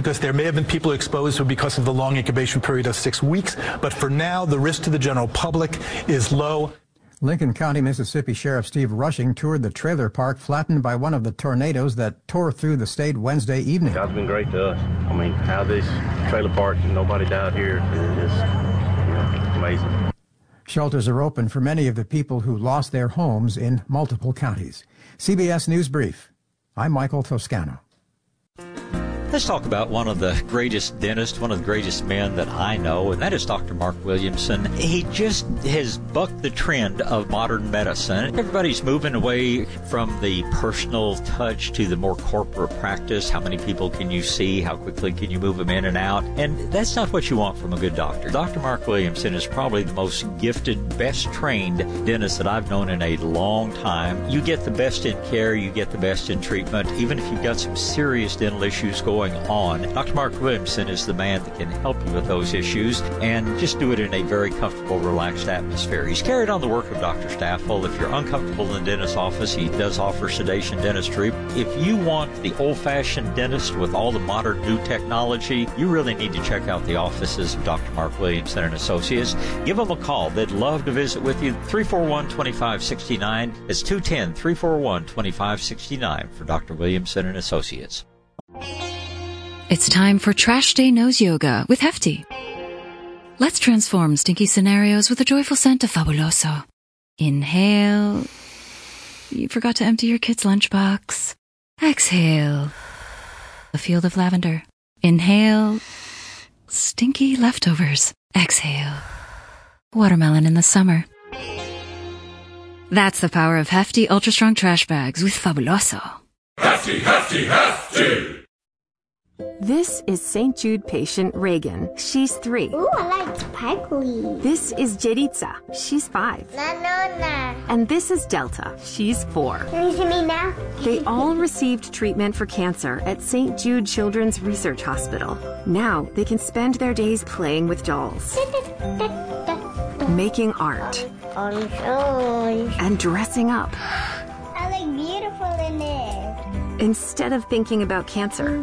because there may have been people exposed because of the long incubation period of 6 weeks. But for now, the risk to the general public is low. Lincoln County, Mississippi Sheriff Steve Rushing toured the trailer park flattened by one of the tornadoes that tore through the state Wednesday evening. God's been great to us. I mean, how this trailer park, nobody died here is amazing. Shelters are open for many of the people who lost their homes in multiple counties. CBS News Brief. I'm Michael Toscano. Let's talk about one of the greatest dentists, one of the greatest men that I know, and that is Dr. Mark Williamson. He just has bucked the trend of modern medicine. Everybody's moving away from the personal touch to the more corporate practice. How many people can you see? How quickly can you move them in and out? And that's not what you want from a good doctor. Dr. Mark Williamson is probably the most gifted, best-trained dentist that I've known in a long time. You get the best in care. You get the best in treatment. Even if you've got some serious dental issues going on, Dr. Mark Williamson is the man that can help you with those issues and just do it in a very comfortable, relaxed atmosphere. He's carried on the work of Dr. Staffel. If you're uncomfortable in the dentist's office, he does offer sedation dentistry. If you want the old-fashioned dentist with all the modern new technology, you really need to check out the offices of Dr. Mark Williamson and Associates. Give them a call. They'd love to visit with you. 341-2569. It's 210-341-2569 for Dr. Williamson and Associates. It's time for Trash Day Nose Yoga with Hefty. Let's transform stinky scenarios with a joyful scent of Fabuloso. Inhale. You forgot to empty your kid's lunchbox. Exhale. A field of lavender. Inhale. Stinky leftovers. Exhale. Watermelon in the summer. That's the power of Hefty Ultra Strong Trash Bags with Fabuloso. Hefty, Hefty, Hefty! This is St. Jude patient Reagan. She's 3. Ooh, I like sparkly. This is Jeritza. She's 5. No. And this is Delta. She's 4. Can you see me now? They all received treatment for cancer at St. Jude Children's Research Hospital. Now they can spend their days playing with dolls, making art, and dressing up. I look beautiful in it. Instead of thinking about cancer.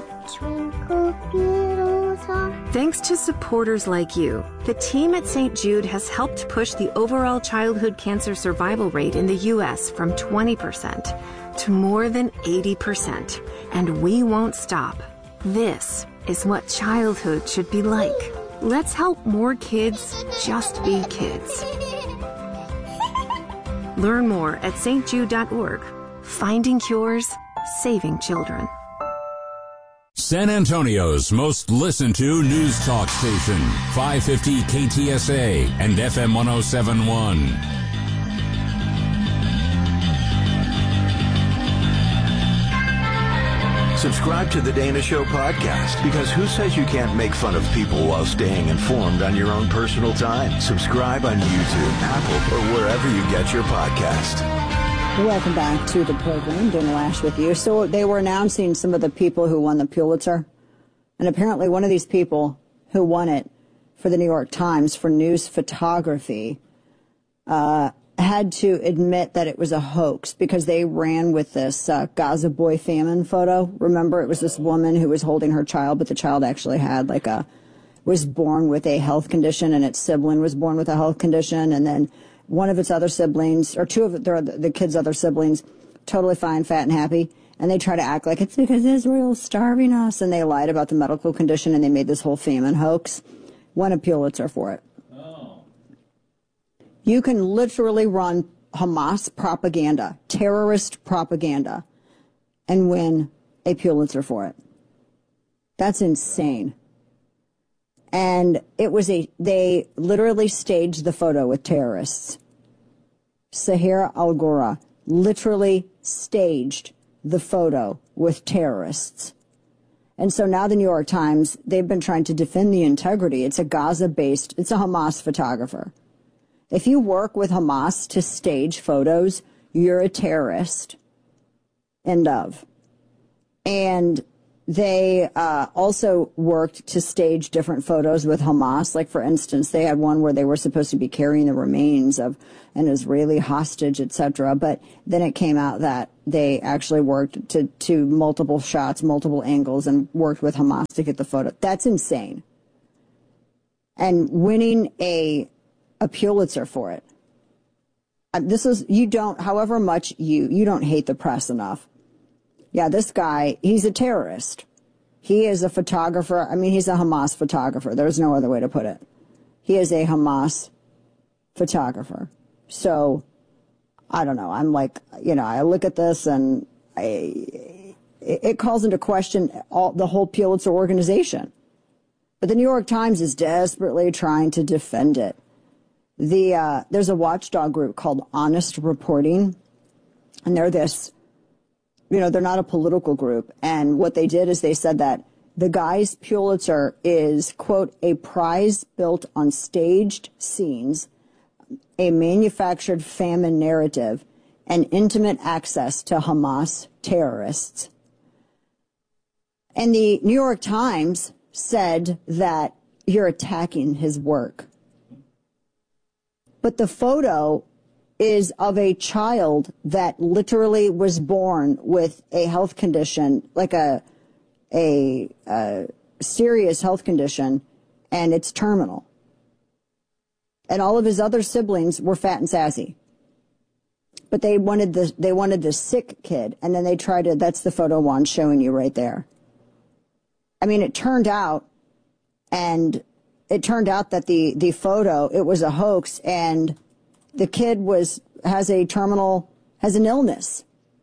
Thanks to supporters like you, the team at St. Jude has helped push the overall childhood cancer survival rate in the U.S. from 20% to more than 80%. And we won't stop. This is what childhood should be like. Let's help more kids just be kids. Learn more at stjude.org. Finding cures, saving children. San Antonio's most listened to news talk station, 550 KTSA and FM 107.1. Subscribe to the Dana Show podcast, because who says you can't make fun of people while staying informed on your own personal time? Subscribe on YouTube, Apple, or wherever you get your podcast. Welcome back to the program. Dana Lash with you. So they were announcing some of the people who won the Pulitzer. And apparently one of these people who won it for the New York Times for news photography had to admit that it was a hoax, because they ran with this Gaza boy famine photo. Remember, it was this woman who was holding her child, but the child actually had was born with a health condition, and its sibling was born with a health condition. And then one of its other siblings, or two of the kid's other siblings, totally fine, fat, and happy. And they try to act like it's because Israel's starving us. And they lied about the medical condition, and they made this whole famine hoax. Won a Pulitzer for it. Oh. You can literally run Hamas propaganda, terrorist propaganda, and win a Pulitzer for it. That's insane. And they literally staged the photo with terrorists. Sahir Al-Ghura literally staged the photo with terrorists. And so now the New York Times, they've been trying to defend the integrity. It's a it's a Hamas photographer. If you work with Hamas to stage photos, you're a terrorist. End of. And they also worked to stage different photos with Hamas. Like, for instance, they had one where they were supposed to be carrying the remains of an Israeli hostage, etc. But then it came out that they actually worked to multiple shots, multiple angles, and worked with Hamas to get the photo. That's insane. And winning a Pulitzer for it. This is, you don't, however much you don't hate the press enough. Yeah, this guy, he's a terrorist. He is a photographer. I mean, he's a Hamas photographer. There's no other way to put it. He is a Hamas photographer. So, I don't know. I'm like, I look at this and it calls into question the whole Pulitzer organization. But the New York Times is desperately trying to defend it. There's a watchdog group called Honest Reporting, and they're this, they're not a political group. And what they did is they said that the guy's Pulitzer is, quote, a prize built on staged scenes, a manufactured famine narrative, and intimate access to Hamas terrorists. And the New York Times said that you're attacking his work. But the photo is of a child that literally was born with a health condition, like a serious health condition, and it's terminal. And all of his other siblings were fat and sassy. But they wanted the sick kid, and then they tried to, that's the photo one showing you right there. I mean, it turned out that the photo, it was a hoax, and the kid has an illness.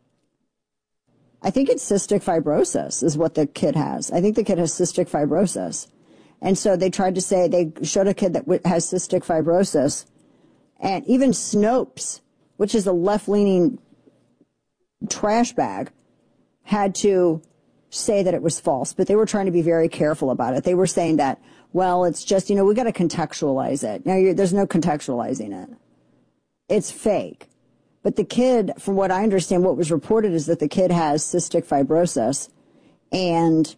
I think it's cystic fibrosis is what the kid has. I think the kid has cystic fibrosis. And so they tried to say, they showed a kid that has cystic fibrosis, and even Snopes, which is a left-leaning trash bag, had to say that it was false, but they were trying to be very careful about it. They were saying that, well, it's just, we got to contextualize it. Now, there's no contextualizing it. It's fake. But the kid, from what I understand, what was reported is that the kid has cystic fibrosis, and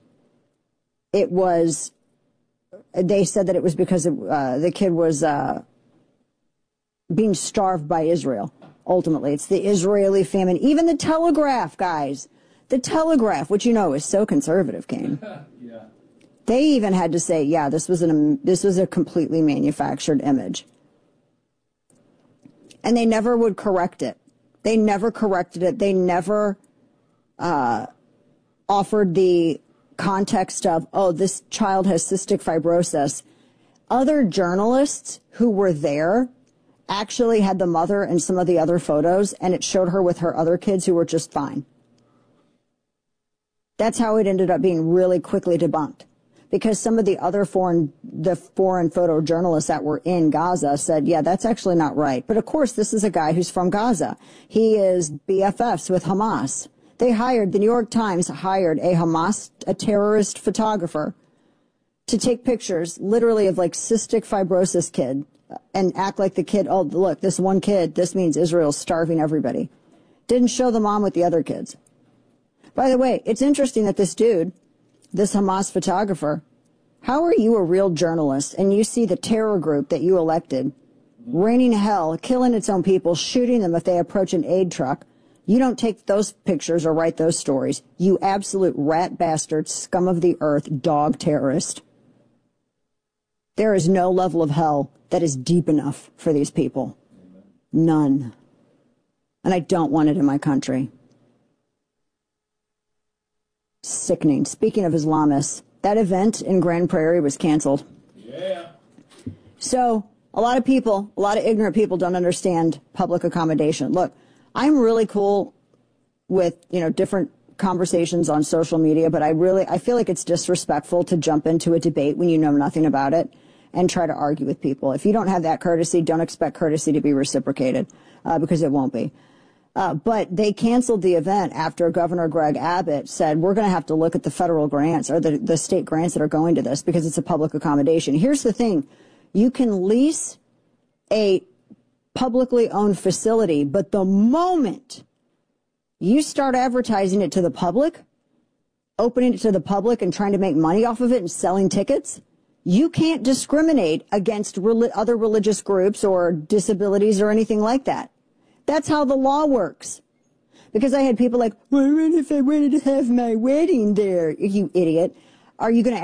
they said that it was because the kid was being starved by Israel. Ultimately, it's the Israeli famine. Even the Telegraph, guys. The Telegraph, which is so conservative, Kane. Yeah. They even had to say, yeah, this was a completely manufactured image. And they never would correct it. They never corrected it. They never offered the context of, oh, this child has cystic fibrosis. Other journalists who were there actually had the mother and some of the other photos, and it showed her with her other kids who were just fine. That's how it ended up being really quickly debunked, because some of the other foreign photojournalists that were in Gaza said, yeah, that's actually not right. But of course, this is a guy who's from Gaza. He is BFFs with Hamas. The New York Times hired a terrorist photographer to take pictures literally of like cystic fibrosis kid and act like the kid, oh, look, this one kid, this means Israel's starving everybody. Didn't show the mom with the other kids. By the way, it's interesting that this dude, this Hamas photographer, how are you a real journalist and you see the terror group that you elected raining hell, killing its own people, shooting them if they approach an aid truck? You don't take those pictures or write those stories. You absolute rat bastard, scum of the earth, dog terrorist. There is no level of hell that is deep enough for these people. None. And I don't want it in my country. Sickening. Speaking of Islamists, that event in Grand Prairie was canceled. Yeah. So a lot of ignorant people don't understand public accommodation. Look, I'm really cool with, different conversations on social media, but I feel like it's disrespectful to jump into a debate when you know nothing about it and try to argue with people. If you don't have that courtesy, don't expect courtesy to be reciprocated, because it won't be. But they canceled the event after Governor Greg Abbott said, we're going to have to look at the federal grants or the state grants that are going to this because it's a public accommodation. Here's the thing. You can lease a publicly owned facility, but the moment you start advertising it to the public, opening it to the public and trying to make money off of it and selling tickets, you can't discriminate against other religious groups or disabilities or anything like that. That's how the law works. Because I had people like, well, what if I wanted to have my wedding there? You idiot. Are you going to